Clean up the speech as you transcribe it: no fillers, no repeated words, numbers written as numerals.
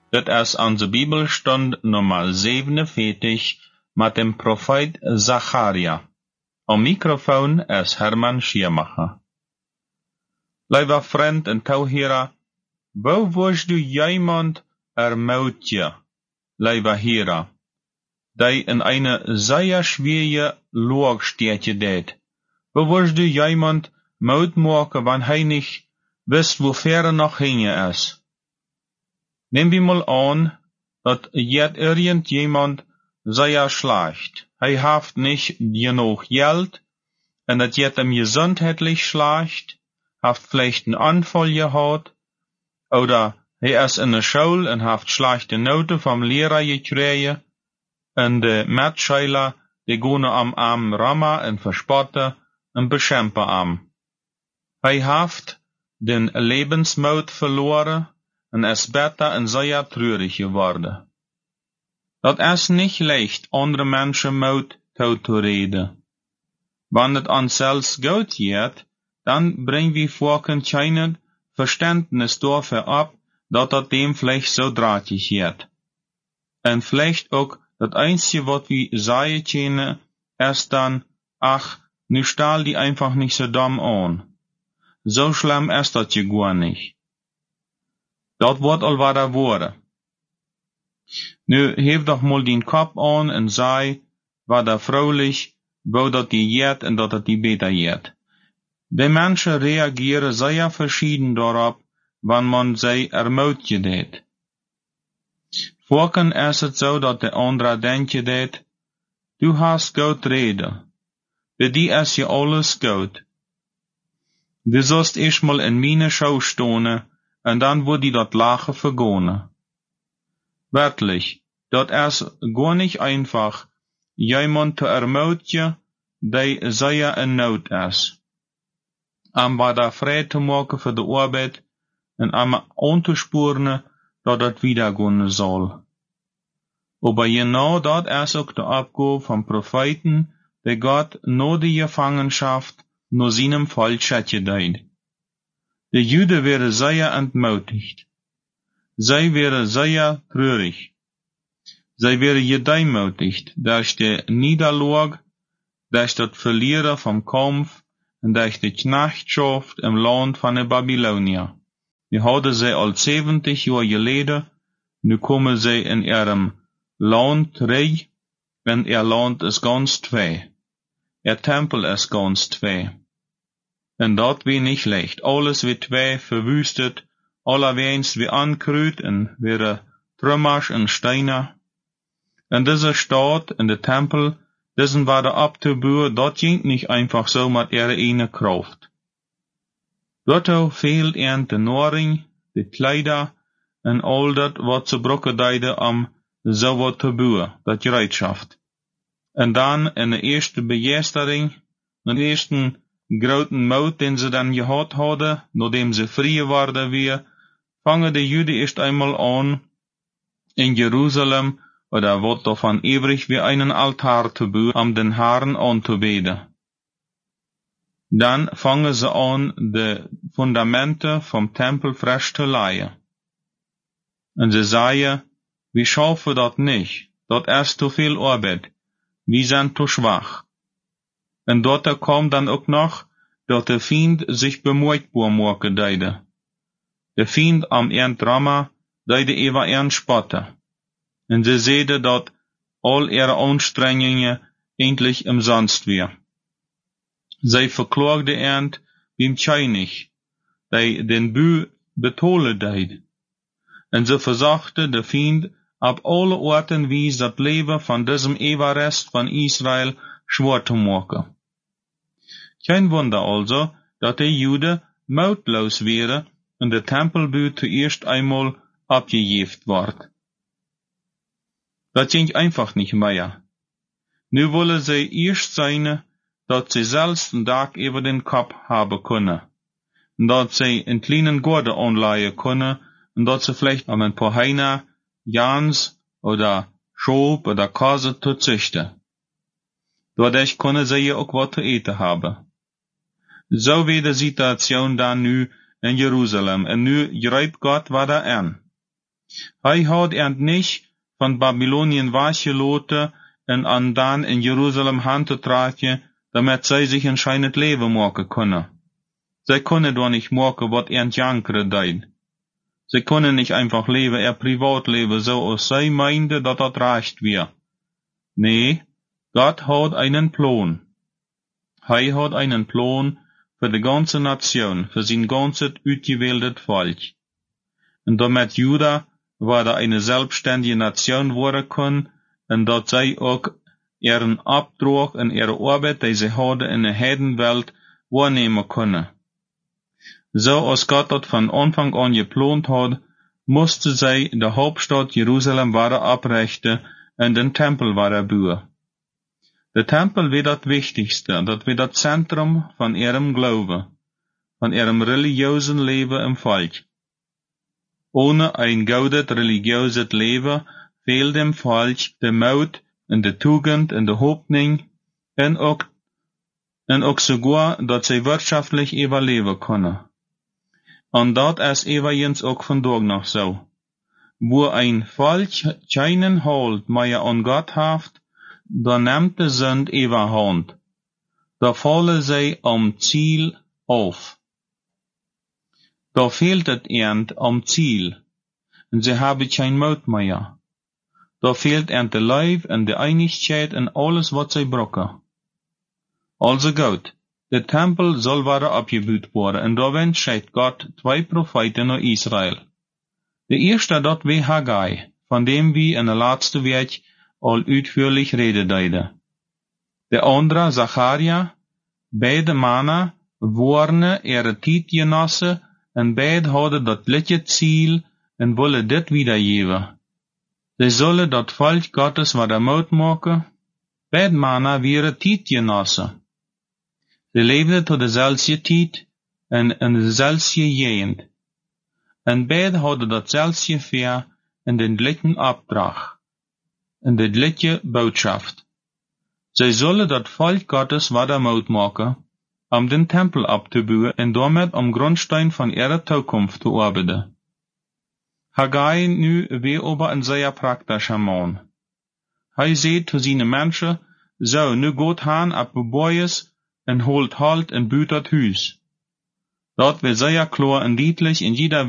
Dit is onze Bibelstund Nummer 47 met dem Prophet Zacharia. Am Mikrofon is Herman Schiermacher. Lieber Freund en Tauhera, wo wirst du jemand ermutje, lieber Hera, die in eine sehr schwere Lage deed? Wo wirst du jemand Mut maken, wann hij nicht wisst, wo ver noch hin is? Neem wir mal an, dat jet irgendjemand sehr schlecht. Hij heeft nicht genug Geld, en dat jet hem gesundheitlich schlecht, heeft vielleicht einen Anfall gehad, oder hij is in der Schule en heeft schlechte Noten vom Lehrer gekregen, en de Mitschüler, die gaan am Arm rammen en verspotten en beschämpen am. Hij heeft den Lebensmut verloren, en is beter en sehr treurig geworden. Dat is nicht leicht, andere Menschen Mut zu reden. Wann het ons zelfs gut geht, dann bringen wir vorken kein Verständnis dafür ab, dat dem vielleicht so drahtig geht. En vielleicht auch das Einzige, was wir sagen können, ist dann, ach, nu stahl die einfach nicht so dumm an. So schlimm ist das ja gar nicht. Dat wordt al wat er worden. Nu, hef doch mal den Kopf an en sei, wat er vrolijk, wo dat die jet en dat het die beter jet. De mensen reageren sehr verschieden daarop, wann man zij ermutje deed. Vorken is het zo dat de andere denken deed, du hast goed reden. Bij die is je alles goed. Du sollst eerst mal in meine Schau stonen, en dan wordt die dat lachen vergonnen. Werklich, dat is gar nicht einfach, jemand te ermutje, die sehr in nood is. Am wat daar vrij te maken voor de arbeid, en am aan te sporen, dat het wieder gaan zal. Aber genau dat is ook de opgave van Propheten, die God na de Gefangenschaft naar seinem Volk deed. De Juden werden sehr entmutigt. Zij werden sehr treurig. Zij werden gedemütigt durch de Niederlage, durch das Verlieren vom Kampf en durch de Knechtschaft im Land van de Babylonier. Die hadden zij al 70 jaar geleden, nu komen zij in ihrem Land terug, en ihr Land is ganz twee. Ihr Tempel is ganz twee. En dat wie nicht leicht. Alles wird twee verwüstet, allerweens wie ankrüht en weer trümmers en steiner. En diese Stadt en de Tempel, diesen war der abzubouwen, dat ging nicht einfach so mit ihrer eine Kraft. Dort fehlt ihnen de Nahrung, de Kleider en al dat wat ze brokken deiden om zo wat te bouwen, dat gereedschaft. En dan in de eerste begeestering, de eerste groten Mut, den sie dann gehad hadden, nachdem sie frei geworden weer, fangen die Juden erst einmal an, in Jerusalem, oder wat davon übrig, wie einen Altar zu bauen, um den Herrn anzubeten. Dann fangen sie an, die Fundamente vom Tempel frisch zu leihen. Und sie sagen, wir schaffen das nicht, das ist zu viel Arbeit, wir sind zu schwach. En dort kommt dann ook nog, dat de Feind sich bemoeitbaar maken deide. De Feind am eind rammen, deide über eind spotten. En ze zeiden dat al ihre Anstrengungen endlich umsonst weer. Zij verklaagde eind wem König, die den Bü betolen deed. En ze versuchte de Feind op alle Orten wie dat Leben von diesem Everest von Israel schwer zu machen. Kein Wunder also, dat de Juden mutlos wären en de Tempelbau zuerst einmal abgejeft wordt. Dat ging einfach nicht mehr. Nu wollen sie erst sein, dat sie selbst een Dach über den Kopf haben können, en dat sie een kleinen Gorde anleihen können, en dat sie vielleicht am ein paar Heiner, Jans oder Schob oder Kase zu züchten. Dadurch können sie ja auch was zu eten haben. So wie de Situation dan nu in Jeruzalem, en nu grijpt God wat aan. Hij had nicht van Babylonien weggeloten en aan dan in Jeruzalem hand te trekken, damit zij zich een schijnend leven maken kunnen. Zij kunnen doch nicht maken wat jankere deed. Zij kunnen nicht einfach leben, Privatleben, so als zij meinde, dat recht wär. Nee, Gott hat einen Plan. Hij hat einen Plan für die ganze Nation, für sein ganzes uitgewähltes Volk. Und damit Juda war da eine selbstständige Nation worden kann, und dat zij ook ihren Abtrag und ihre Arbeit, die sie hadden in der Heidenwelt, wahrnehmen können. So als Gott dat von Anfang an geplant hat, musste zij de Hauptstadt Jerusalem wieder abrichten und den Tempel wieder bauen. Der Tempel wird das Wichtigste, das wird das Zentrum von ihrem Glauben, von ihrem religiösen Leben im Volk. Ohne ein gaudet religiöses Leben fehlt dem Volk der Mut und der Tugend und der Hoffnung und auch sogar, dass sie wirtschaftlich überleben können. Und dat ist übrigens auch vandaag noch so. Wo ein Volk keinen Halt mehr an Gott haft, da nimmt die Sünd überhand. Da fallen sie am Ziel auf. Da fehlt es ihnen am Ziel, und sie haben kein Mut mehr. Da fehlt ihnen der Leib und die Einigkeit und alles, was sie brauchen. Also gut, der Tempel soll wieder abgebaut worden, und da schickt Gott 2 Propheten nach Israel. Der erste, dat war Haggai, von dem wir in der letzten Weg all ausführlich reden deiden. Der andere, Zacharia, beide Männer waren ihre Tijdgenossen, und beide hadden dat gleiche Ziel und wollen dit wiedergeben. Sie sollen dat Volk Gottes wieder Mut machen. Beide Männer waren Tijdgenossen. Sie lebten tot dezelfde tijd en in dezelfde gegend. En beide hadden datzelfde Veer in den gleichen Auftrag, in der gleiche Botschaft. Sie sollen dat Volk Gottes wieder Mut machen, den Tempel abzubauen und damit am Grundstein von ihrer Zukunft zu arbeiten. Haggai nu war aber ein sehr praktischer Mann. Hij sagt zu seinen Menschen, so, nu geht han ab Boyes und holt halt und büht das Hus. Dat wird sehr klar und deutlich in jeder